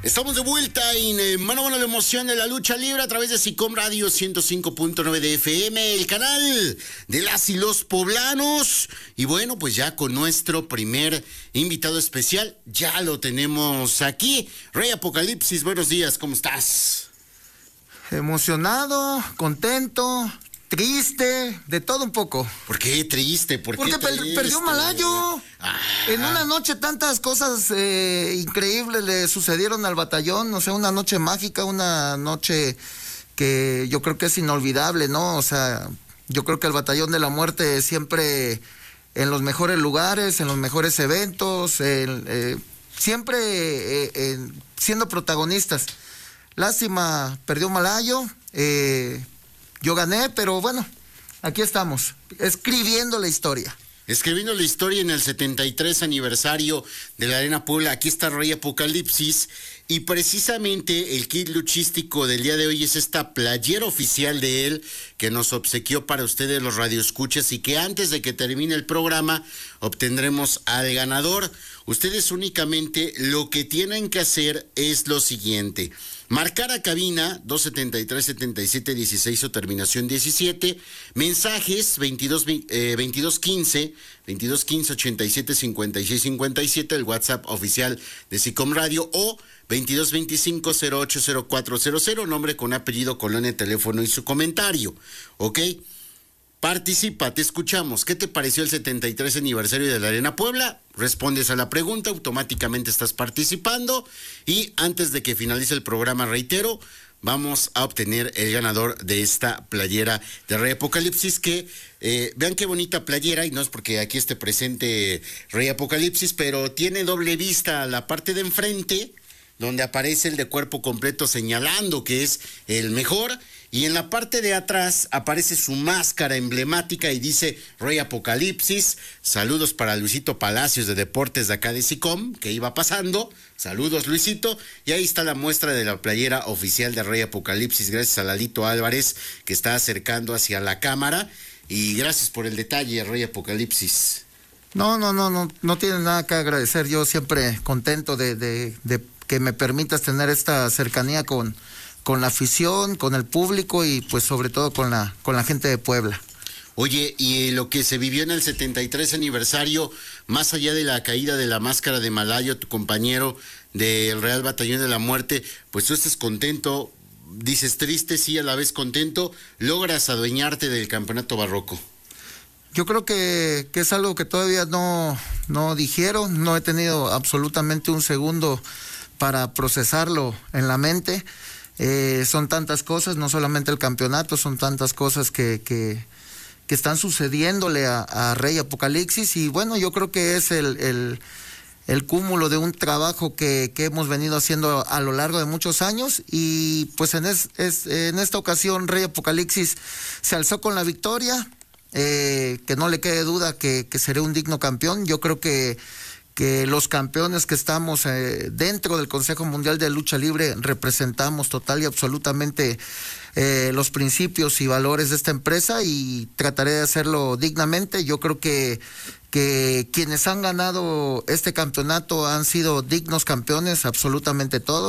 Estamos de vuelta en Mano a Mano, la emoción de la lucha libre a través de SICOM Radio 105.9 de FM, el canal de las y los poblanos. Y bueno, pues ya con nuestro primer invitado especial, ya lo tenemos aquí. Rey Apocalipsis, buenos días, ¿cómo estás? Emocionado, contento, triste, de todo un poco. ¿Por qué triste? Porque perdió Malayo. En una noche tantas cosas increíbles le sucedieron al batallón, o sea, una noche mágica, una noche que yo creo que es inolvidable, ¿no? O sea, yo creo que el Batallón de la Muerte siempre en los mejores lugares, en los mejores eventos, siempre siendo protagonistas. Lástima, perdió Malayo, yo gané, pero bueno, aquí estamos, escribiendo la historia. Escribiendo la historia en el 73 aniversario de la Arena Puebla. Aquí está Rey Apocalipsis. Y precisamente el kit luchístico del día de hoy es esta playera oficial de él que nos obsequió para ustedes los radioescuchas y que antes de que termine el programa obtendremos al ganador. Ustedes únicamente lo que tienen que hacer es lo siguiente: marcar a cabina 273-7716 o terminación 17, mensajes 2215 87 56 57, el WhatsApp oficial de SICOM Radio, o 2225-080400, nombre con apellido, colonia, teléfono y su comentario, ¿ok? Participa, te escuchamos. ¿Qué te pareció el 73 aniversario de la Arena Puebla? Respondes a la pregunta, automáticamente estás participando. Y antes de que finalice el programa, reitero, vamos a obtener el ganador de esta playera de Rey Apocalipsis, que vean qué bonita playera, y no es porque aquí esté presente Rey Apocalipsis, pero tiene doble vista. La parte de enfrente, donde aparece el de cuerpo completo señalando que es el mejor, y en la parte de atrás aparece su máscara emblemática y dice Rey Apocalipsis. Saludos para Luisito Palacios de Deportes de acá de SICOM, que iba pasando. Saludos, Luisito. Y ahí está la muestra de la playera oficial de Rey Apocalipsis, gracias a Lalito Álvarez, que está acercando hacia la cámara. Y gracias por el detalle, Rey Apocalipsis. No tiene nada que agradecer. Yo siempre contento de que me permitas tener esta cercanía con la afición, con el público y pues sobre todo con la gente de Puebla. Oye, y lo que se vivió en el 73 aniversario, más allá de la caída de la máscara de Malayo, tu compañero del Real Batallón de la Muerte, pues tú estás contento, dices triste, sí, a la vez contento, logras adueñarte del campeonato barroco. Yo creo que es algo que todavía no dijeron, no he tenido absolutamente un segundo para procesarlo en la mente. Son tantas cosas, no solamente el campeonato, son tantas cosas que están sucediéndole a Rey Apocalipsis, y bueno, yo creo que es el cúmulo de un trabajo que hemos venido haciendo a lo largo de muchos años, y pues en esta ocasión Rey Apocalipsis se alzó con la victoria, que no le quede duda que seré un digno campeón. Yo creo que los campeones que estamos dentro del Consejo Mundial de Lucha Libre representamos total y absolutamente los principios y valores de esta empresa, y trataré de hacerlo dignamente. Yo creo que quienes han ganado este campeonato han sido dignos campeones, absolutamente todos.